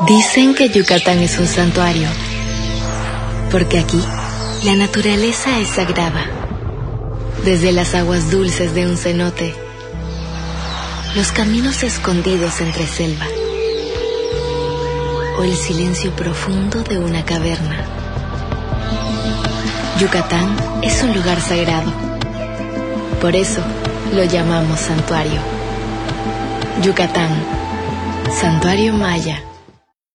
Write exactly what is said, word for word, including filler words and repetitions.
Dicen que Yucatán es un santuario, porque aquí la naturaleza es sagrada. Desde las aguas dulces de un cenote, los caminos escondidos entre selva, o el silencio profundo de una caverna. Yucatán es un lugar sagrado. Por eso lo llamamos santuario. Yucatán, Santuario Maya.